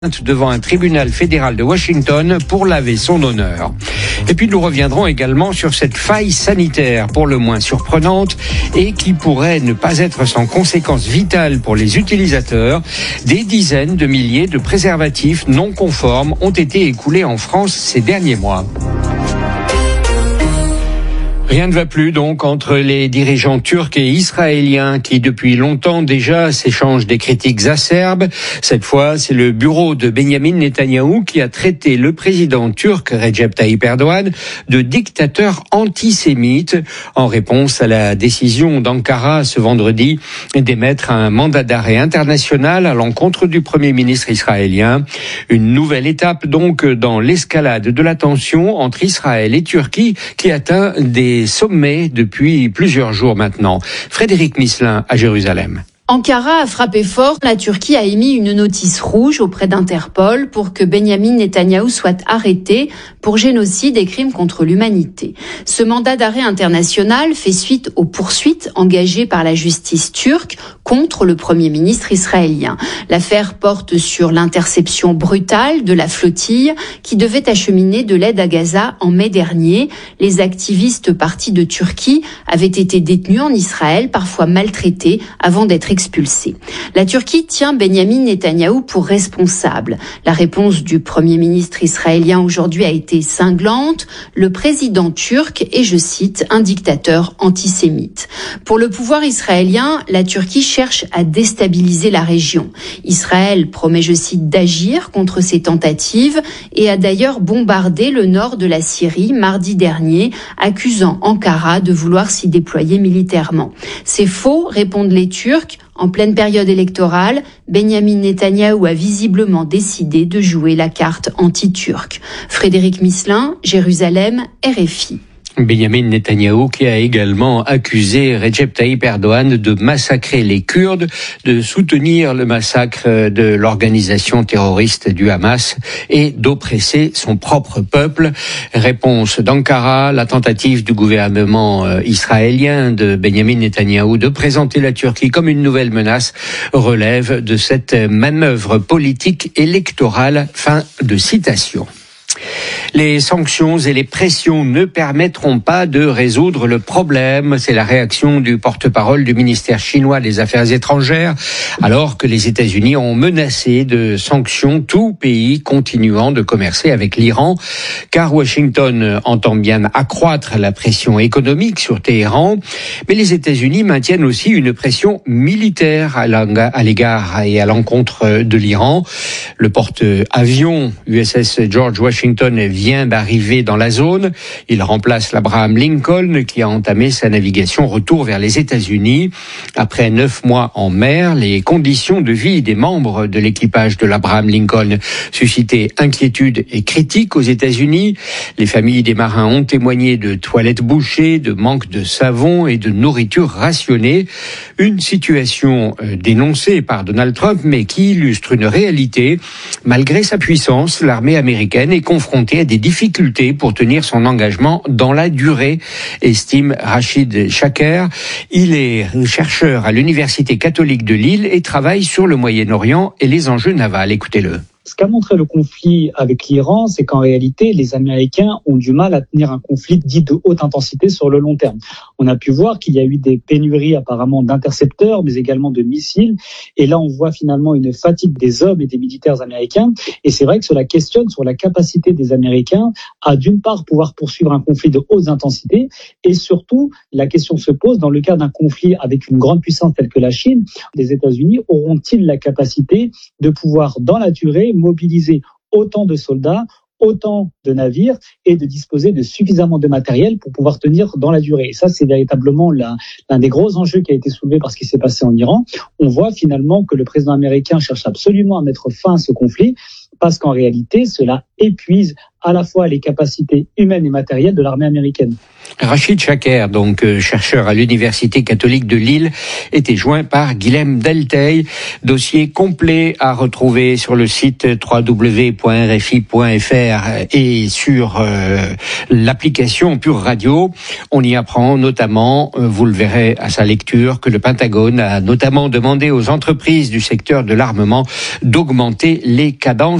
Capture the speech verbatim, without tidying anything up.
devant un tribunal fédéral de Washington pour laver son honneur. Et puis nous reviendrons également sur cette faille sanitaire pour le moins surprenante et qui pourrait ne pas être sans conséquences vitales pour les utilisateurs. Des dizaines de milliers de préservatifs non conformes ont été écoulés en France ces derniers mois. Rien ne va plus donc entre les dirigeants turcs et israéliens qui depuis longtemps déjà s'échangent des critiques acerbes. Cette fois, c'est le bureau de Benyamin Netanyahou qui a traité le président turc Recep Tayyip Erdogan de dictateur antisémite en réponse à la décision d'Ankara ce vendredi d'émettre un mandat d'arrêt international à l'encontre du premier ministre israélien. Une nouvelle étape donc dans l'escalade de la tension entre Israël et Turquie qui atteint des sommet depuis plusieurs jours maintenant. Frédéric Misselin à Jérusalem. Ankara a frappé fort. La Turquie a émis une notice rouge auprès d'Interpol pour que Benyamin Netanyahou soit arrêté pour génocide et crimes contre l'humanité. Ce mandat d'arrêt international fait suite aux poursuites engagées par la justice turque contre le premier ministre israélien. L'affaire porte sur l'interception brutale de la flottille qui devait acheminer de l'aide à Gaza en mai dernier. Les activistes partis de Turquie avaient été détenus en Israël, parfois maltraités, avant d'être expulsés. La Turquie tient Benyamin Netanyahou pour responsable. La réponse du Premier ministre israélien aujourd'hui a été cinglante. Le président turc est, je cite, un dictateur antisémite. Pour le pouvoir israélien, la Turquie cherche à déstabiliser la région. Israël promet, je cite, d'agir contre ces tentatives et a d'ailleurs bombardé le nord de la Syrie mardi dernier, accusant Ankara de vouloir s'y déployer militairement. C'est faux, répondent les Turcs. En pleine période électorale, Benyamin Netanyahou a visiblement décidé de jouer la carte anti-turque. Frédéric Misselin, Jérusalem, R F I. Benyamin Netanyahou qui a également accusé Recep Tayyip Erdogan de massacrer les Kurdes, de soutenir le massacre de l'organisation terroriste du Hamas et d'oppresser son propre peuple. Réponse d'Ankara, la tentative du gouvernement israélien de Benyamin Netanyahou de présenter la Turquie comme une nouvelle menace relève de cette manœuvre politique électorale. Fin de citation. Les sanctions et les pressions ne permettront pas de résoudre le problème. C'est la réaction du porte-parole du ministère chinois des Affaires étrangères, alors que les États-Unis ont menacé de sanctions tout pays continuant de commercer avec l'Iran, car Washington entend bien accroître la pression économique sur Téhéran, mais les États-Unis maintiennent aussi une pression militaire à l'égard et à l'encontre de l'Iran. Le porte-avions U S S George Washington vient d'arriver dans la zone. Il remplace l'Abraham Lincoln qui a entamé sa navigation retour vers les États-Unis. Après neuf mois en mer, les conditions de vie des membres de l'équipage de l'Abraham Lincoln suscitaient inquiétude et critiques aux États-Unis. Les familles des marins ont témoigné de toilettes bouchées, de manque de savon et de nourriture rationnée. Une situation dénoncée par Donald Trump, mais qui illustre une réalité. Malgré sa puissance, l'armée américaine est confrontée à des difficultés pour tenir son engagement dans la durée, estime Rachid Shaker. Il est chercheur à l'Université catholique de Lille et travaille sur le Moyen-Orient et les enjeux navals. Écoutez-le. Ce qu'a montré le conflit avec l'Iran, c'est qu'en réalité, les Américains ont du mal à tenir un conflit dit de haute intensité sur le long terme. On a pu voir qu'il y a eu des pénuries apparemment d'intercepteurs, mais également de missiles. Et là, on voit finalement une fatigue des hommes et des militaires américains. Et c'est vrai que cela questionne sur la capacité des Américains à, d'une part, pouvoir poursuivre un conflit de haute intensité. Et surtout, la question se pose, dans le cas d'un conflit avec une grande puissance telle que la Chine, les États-Unis auront-ils la capacité de pouvoir, dans la durée, mobiliser autant de soldats, autant de navires et de disposer de suffisamment de matériel pour pouvoir tenir dans la durée. Et ça, c'est véritablement l'un, l'un des gros enjeux qui a été soulevé par ce qui s'est passé en Iran. On voit finalement que le président américain cherche absolument à mettre fin à ce conflit parce qu'en réalité, cela épuise à la fois les capacités humaines et matérielles de l'armée américaine. Rachid Chaker, donc euh, chercheur à l'Université catholique de Lille, était joint par Guilhem Delteil. Dossier complet à retrouver sur le site w w w point r f i point f r et sur euh, l'application Pure Radio. On y apprend notamment, euh, vous le verrez à sa lecture, que le Pentagone a notamment demandé aux entreprises du secteur de l'armement d'augmenter les cadences